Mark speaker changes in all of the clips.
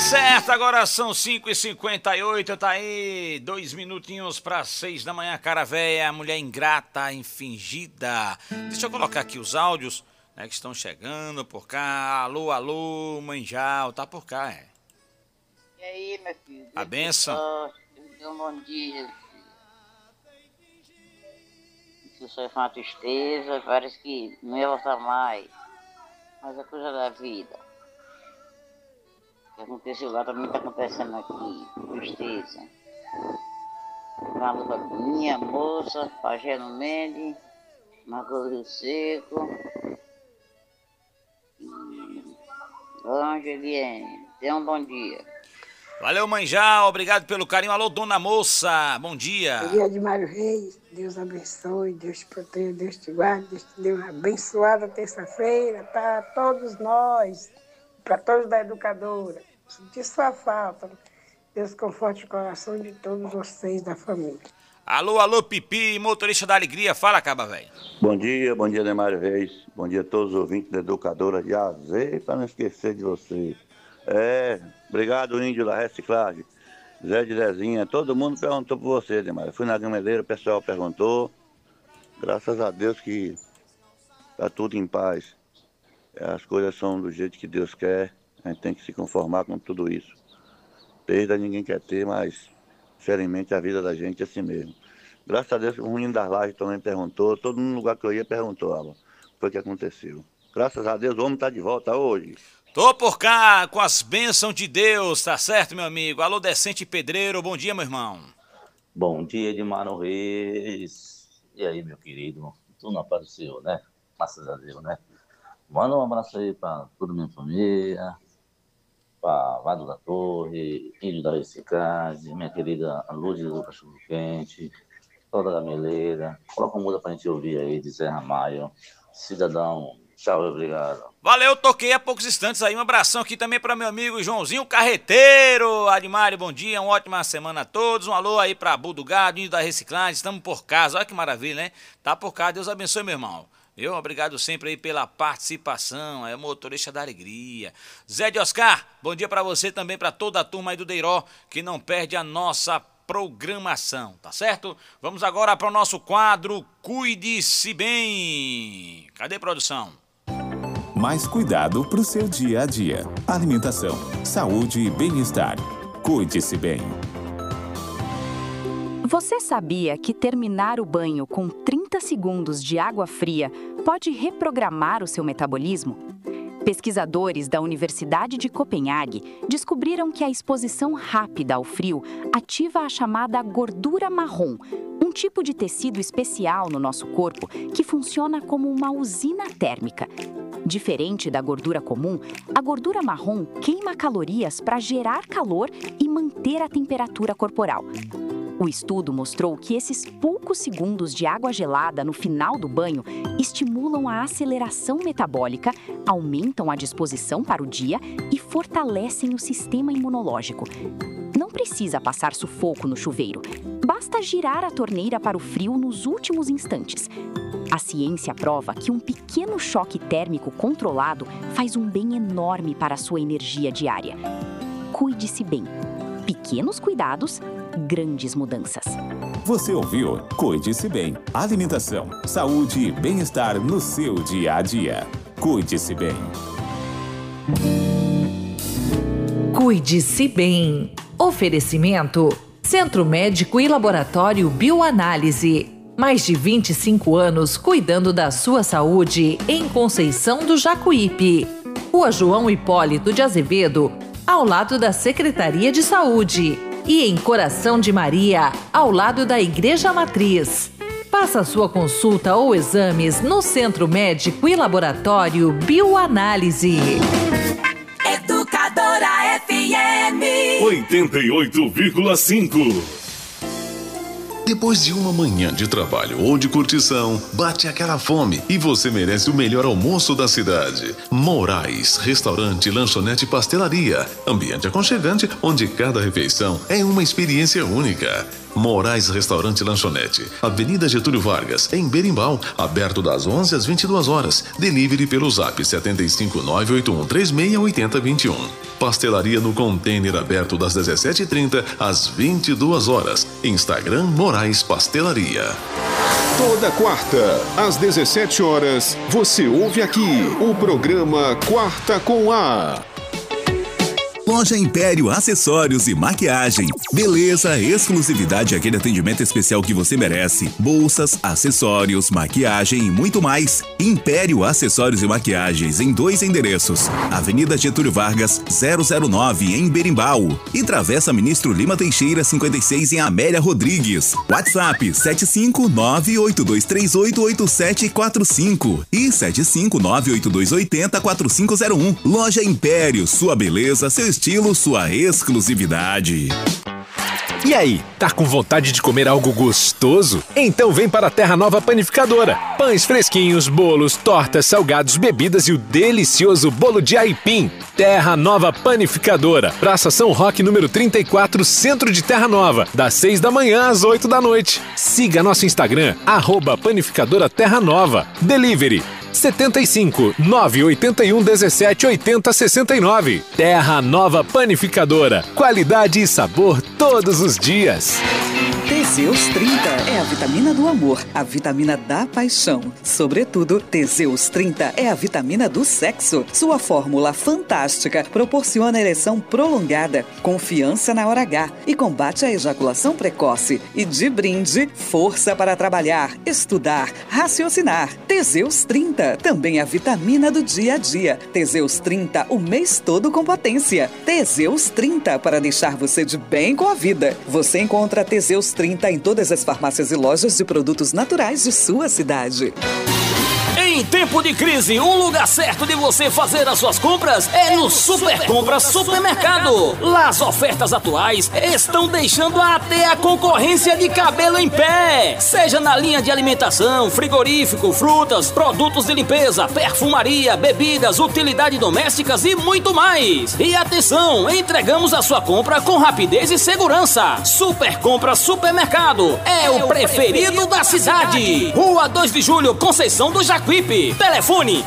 Speaker 1: certo, agora são 5h58, tá aí 2 minutinhos para 6 da manhã, cara véia, mulher ingrata, infingida. Deixa eu colocar aqui os áudios, né, que estão chegando por cá. Alô, alô, Manjal, tá por cá, é.
Speaker 2: E aí, meu filho?
Speaker 1: A benção.
Speaker 2: Um bom dia. Isso foi uma tristeza, parece que não ia voltar mais. Mas é coisa da vida. O que aconteceu lá também está acontecendo aqui. Tristeza. Uma luta minha, moça, Pageno Mendes, Marcos Rio Seco, Anjo Eliane. Tenha um bom dia.
Speaker 1: Valeu, Manjal, obrigado pelo carinho. Alô, dona moça, bom dia.
Speaker 3: Bom dia, Admário Reis. Deus abençoe, Deus te proteja, Deus te guarde, Deus te dê uma abençoada terça-feira para todos nós, para todos da educadora. Sentir sua falta. Deus conforte o coração de todos vocês da família.
Speaker 1: Alô, alô, Pipi, motorista da alegria. Fala, caba velho.
Speaker 4: Bom dia, Admário Reis. Bom dia a todos os ouvintes da educadora de Azei, para não esquecer de você. Obrigado, Índio da Reciclagem. Zé de Zezinha, todo mundo perguntou por você, Admário. Fui na gameleira, o pessoal perguntou. Graças a Deus que tá tudo em paz. As coisas são do jeito que Deus quer. A gente tem que se conformar com tudo isso. Perda ninguém quer ter, mas infelizmente a vida da gente é assim mesmo. Graças a Deus o menino das Lajes também perguntou. Todo mundo no lugar que eu ia perguntou, o que foi que aconteceu. Graças a Deus o homem tá de volta hoje.
Speaker 1: Tô por cá com as bênçãos de Deus, tá certo, meu amigo? Alô, Decente Pedreiro, bom dia, meu irmão.
Speaker 5: Bom dia, Edmário Reis. E aí, meu querido? Tu não apareceu, né? Graças a Deus, né? Manda um abraço aí pra toda a minha família, pra Vado da Torre, Índio da Reciclagem, minha querida Luz do Cachorro Quente, toda a gameleira. Coloca uma música pra gente ouvir aí de Zé Ramalho. Cidadão, tchau, obrigado.
Speaker 1: Valeu, toquei há poucos instantes aí. Um abração aqui também para meu amigo Joãozinho Carreteiro. Admário, bom dia, uma ótima semana a todos. Um alô aí para Budo Gado, Índio da Reciclagem. Estamos por casa, olha que maravilha, né? Tá por cá, Deus abençoe, meu irmão. Obrigado sempre aí pela participação, é motorista da alegria. Zé de Oscar, bom dia para você também, para toda a turma aí do Deiró, que não perde a nossa programação, tá certo? Vamos agora para o nosso quadro Cuide-se Bem. Cadê, produção?
Speaker 6: Mais cuidado para o seu dia a dia. Alimentação, saúde e bem-estar. Cuide-se bem.
Speaker 7: Você sabia que terminar o banho com 30 segundos de água fria pode reprogramar o seu metabolismo? Pesquisadores da Universidade de Copenhague descobriram que a exposição rápida ao frio ativa a chamada gordura marrom, um tipo de tecido especial no nosso corpo que funciona como uma usina térmica. Diferente da gordura comum, a gordura marrom queima calorias para gerar calor e manter a temperatura corporal. O estudo mostrou que esses poucos segundos de água gelada no final do banho estimulam a aceleração metabólica, aumentam a disposição para o dia e fortalecem o sistema imunológico. Não precisa passar sufoco no chuveiro. Basta girar a torneira para o frio nos últimos instantes. A ciência prova que um pequeno choque térmico controlado faz um bem enorme para a sua energia diária. Cuide-se bem. Pequenos cuidados, grandes mudanças.
Speaker 6: Você ouviu? Cuide-se bem. Alimentação, saúde e bem-estar no seu dia a dia. Cuide-se bem.
Speaker 8: Cuide-se bem. Oferecimento: Centro Médico e Laboratório Bioanálise. Mais de 25 anos cuidando da sua saúde em Conceição do Jacuípe. Rua João Hipólito de Azevedo, ao lado da Secretaria de Saúde. E em Coração de Maria, ao lado da Igreja Matriz. Faça sua consulta ou exames no Centro Médico e Laboratório Bioanálise.
Speaker 9: Educadora FM
Speaker 10: 88,5. Depois de uma manhã de trabalho ou de curtição, bate aquela fome e você merece o melhor almoço da cidade. Moraes, restaurante, lanchonete e pastelaria. Ambiente aconchegante, onde cada refeição é uma experiência única. Moraes Restaurante e Lanchonete, Avenida Getúlio Vargas, em Berimbau, aberto das 11 às 22 horas. Delivery pelo Zap 75981368021. Pastelaria no container aberto das 17h30 às 22 horas. Instagram Moraes Pastelaria.
Speaker 9: Toda quarta, às 17 horas, você ouve aqui o programa Quarta com A.
Speaker 11: Loja Império Acessórios e Maquiagem. Beleza, exclusividade e aquele atendimento especial que você merece. Bolsas, acessórios, maquiagem e muito mais. Império Acessórios e Maquiagens em 2 endereços. Avenida Getúlio Vargas, 009 em Berimbau. E Travessa Ministro Lima Teixeira, 56 em Amélia Rodrigues. WhatsApp 75982388745 e 75982804501. Loja Império, sua beleza, seu estilo, sua exclusividade.
Speaker 12: E aí, tá com vontade de comer algo gostoso? Então vem para a Terra Nova Panificadora. Pães fresquinhos, bolos, tortas, salgados, bebidas e o delicioso bolo de aipim. Terra Nova Panificadora. Praça São Roque, número 34, Centro de Terra Nova. Das 6 da manhã às 8 da noite. Siga nosso Instagram, @Panificadora Terra Nova. Delivery 75 981 17 80 69. Terra Nova Panificadora. Qualidade e sabor todos os dias.
Speaker 13: Teseus 30 é a vitamina do amor, a vitamina da paixão. Sobretudo, Teseus 30 é a vitamina do sexo. Sua fórmula fantástica proporciona ereção prolongada, confiança na hora H e combate a ejaculação precoce. E de brinde, força para trabalhar, estudar, raciocinar. Teseus 30 também é a vitamina do dia a dia. Teseus 30 o mês todo com potência. Teseus 30 para deixar você de bem com a vida. Você encontra Teseus 30 em todas as farmácias e lojas de produtos naturais de sua cidade.
Speaker 14: Em tempo de crise, o lugar certo de você fazer as suas compras é no Super Compras Supermercado. Lá as ofertas atuais estão deixando até a concorrência de cabelo em pé. Seja na linha de alimentação, frigorífico, frutas, produtos de limpeza, perfumaria, bebidas, utilidades domésticas e muito mais. E atenção, entregamos a sua compra com rapidez e segurança. Super Compras Supermercado é o preferido da cidade. Rua 2 de Julho, Conceição do Jacuípe. Telefone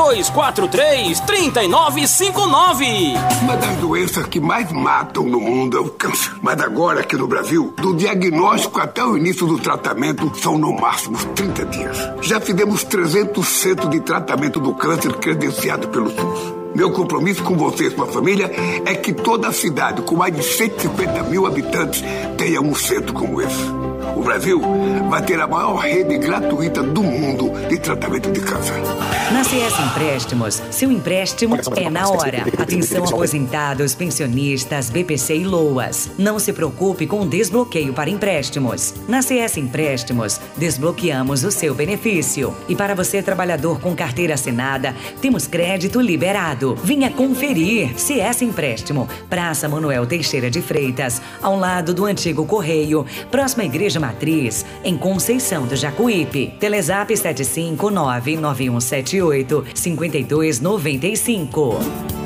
Speaker 14: 3243-3959.
Speaker 15: Uma das doenças que mais matam no mundo é o câncer. Mas agora, aqui no Brasil, do diagnóstico até o início do tratamento são no máximo 30 dias. Já fizemos 300 centros de tratamento do câncer credenciado pelo SUS. Meu compromisso com você e sua família é que toda a cidade, com mais de 150 mil habitantes, tenha um centro como esse. O Brasil vai ter a maior rede gratuita do mundo de tratamento de câncer.
Speaker 16: Na CS Empréstimos, seu empréstimo é na hora. Atenção aposentados, pensionistas, BPC e LOAS. Não se preocupe com o desbloqueio para empréstimos. Na CS Empréstimos, desbloqueamos o seu benefício. E para você, trabalhador com carteira assinada, temos crédito liberado. Venha conferir. CS Empréstimo, Praça Manuel Teixeira de Freitas, ao lado do antigo Correio, próxima à Igreja Matriz, em Conceição do Jacuípe. Telezap 759-9178-5295.